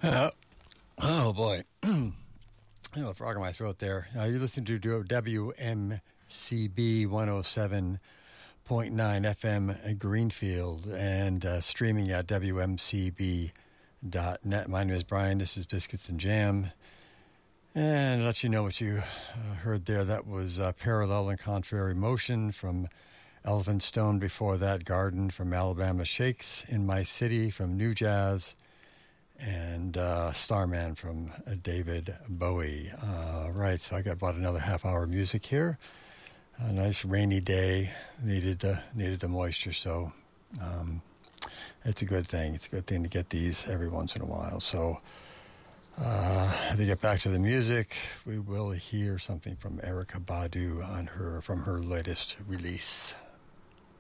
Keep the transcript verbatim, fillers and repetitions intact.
Uh, oh, boy. I know a frog in my throat there. Uh, you're listening to W M C B one oh seven point nine F M Greenfield and uh, streaming at W M C B dot net. My name is Brian. This is Biscuits and Jam. And to let you know what you uh, heard there, that was uh, Parallel and Contrary Motion from Elephant Stone. Before that, Garden from Alabama Shakes, In My City from New Jazz, and uh, Starman from uh, David Bowie. Uh, right, so I got about another half hour of music here. A nice rainy day, needed the, needed the moisture, so um, it's a good thing. It's a good thing to get these every once in a while. So uh, to get back to the music, we will hear something from Erykah Badu on her from her latest release.